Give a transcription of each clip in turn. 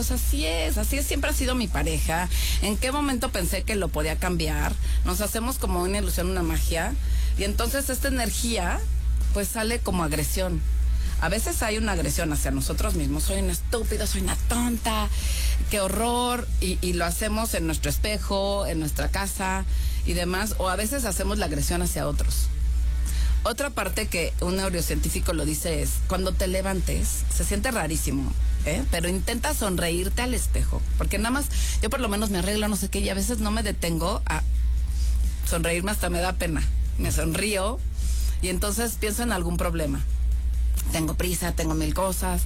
pues así es, siempre ha sido mi pareja. ¿En qué momento pensé que lo podía cambiar? Nos hacemos como una ilusión, una magia, y entonces esta energía pues sale como agresión. A veces hay una agresión hacia nosotros mismos, soy un estúpido, soy una tonta, qué horror, y lo hacemos en nuestro espejo, en nuestra casa y demás, o a veces hacemos la agresión hacia otros. Otra parte que un neurocientífico lo dice es, cuando te levantes, se siente rarísimo, pero intenta sonreírte al espejo, porque nada más, yo por lo menos me arreglo, no sé qué, y a veces no me detengo a sonreírme, hasta me da pena, me sonrío, y entonces pienso en algún problema. Tengo prisa, tengo 1000 cosas,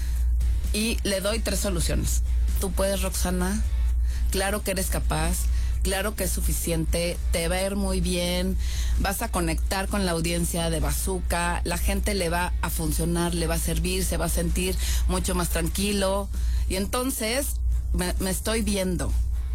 y le doy 3 soluciones. Tú puedes, Roxana, claro que eres capaz, claro que es suficiente, te va a ir muy bien, vas a conectar con la audiencia de Bazooka, la gente le va a funcionar, le va a servir, se va a sentir mucho más tranquilo, y entonces me estoy viendo.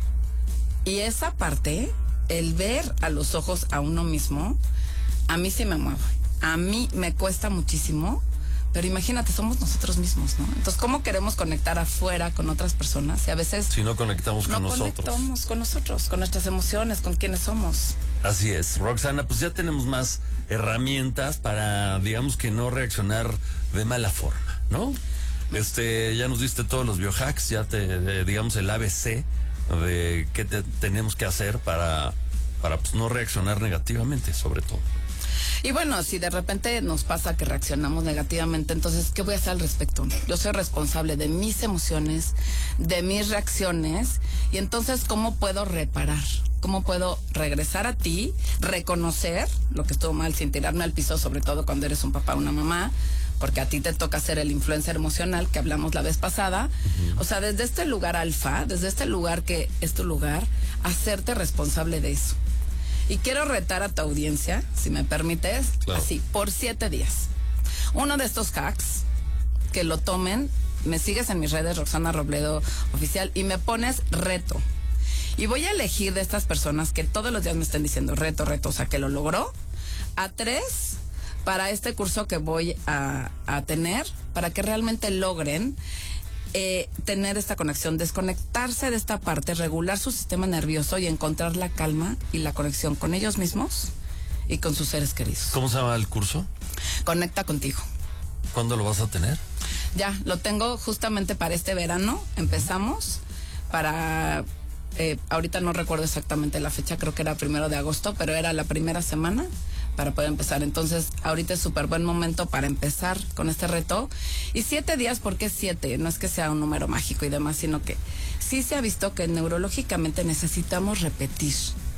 Y esa parte, el ver a los ojos a uno mismo, a mí sí me mueve, a mí me cuesta muchísimo. Pero imagínate, somos nosotros mismos, ¿no? Entonces, ¿cómo queremos conectar afuera con otras personas? Y a veces si no conectamos con nosotros. No conectamos con nosotros, con nuestras emociones, con quienes somos. Así es, Roxana, pues ya tenemos más herramientas para, digamos, que no reaccionar de mala forma, ¿no? Ya nos diste todos los biohacks, ya digamos, el ABC de qué tenemos que hacer para pues, no reaccionar negativamente, sobre todo. Y bueno, si de repente nos pasa que reaccionamos negativamente, entonces, ¿qué voy a hacer al respecto? Yo soy responsable de mis emociones, de mis reacciones, y entonces, ¿cómo puedo reparar? ¿Cómo puedo regresar a ti, reconocer lo que estuvo mal sin tirarme al piso, sobre todo cuando eres un papá o una mamá? Porque a ti te toca ser el influencer emocional que hablamos la vez pasada. O sea, desde este lugar alfa, desde este lugar que es tu lugar, hacerte responsable de eso. Y quiero retar a tu audiencia, si me permites, claro, así, por 7 días. Uno de estos hacks, que lo tomen, me sigues en mis redes, Roxana Robledo Oficial, y me pones reto. Y voy a elegir de estas personas que todos los días me estén diciendo reto, o sea, que lo logró, a 3 para este curso que voy a tener, para que realmente logren tener esta conexión, desconectarse de esta parte, regular su sistema nervioso y encontrar la calma y la conexión con ellos mismos y con sus seres queridos. ¿Cómo se llama el curso? Conecta contigo. ¿Cuándo lo vas a tener? Ya, lo tengo justamente para este verano. Empezamos para... ahorita no recuerdo exactamente la fecha, creo que era 1 de agosto, pero era la primera semana para poder empezar. Entonces, ahorita es súper buen momento para empezar con este reto. Y 7 días, ¿por qué 7? No es que sea un número mágico y demás, sino que sí se ha visto que neurológicamente necesitamos repetir.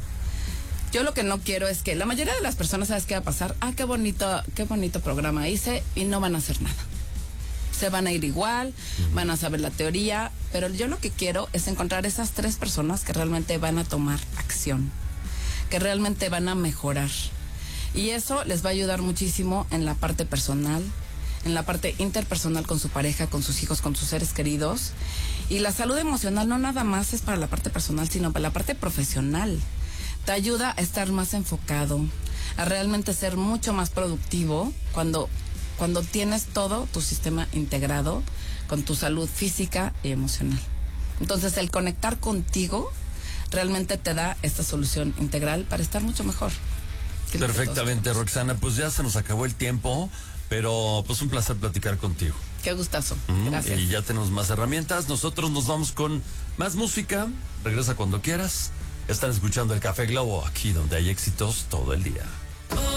Yo lo que no quiero es que la mayoría de las personas, ¿sabes qué va a pasar? Qué bonito programa hice, y no van a hacer nada. Se van a ir igual, van a saber la teoría, pero yo lo que quiero es encontrar esas 3 personas que realmente van a tomar acción, que realmente van a mejorar. Y eso les va a ayudar muchísimo en la parte personal, en la parte interpersonal con su pareja, con sus hijos, con sus seres queridos. Y la salud emocional no nada más es para la parte personal, sino para la parte profesional. Te ayuda a estar más enfocado, a realmente ser mucho más productivo cuando tienes todo tu sistema integrado con tu salud física y emocional. Entonces, el conectar contigo realmente te da esta solución integral para estar mucho mejor. Perfectamente, Roxana. Pues ya se nos acabó el tiempo, pero pues un placer platicar contigo. Qué gustazo. Gracias. Y ya tenemos más herramientas. Nosotros nos vamos con más música. Regresa cuando quieras. Están escuchando el Café Globo, aquí donde hay éxitos todo el día.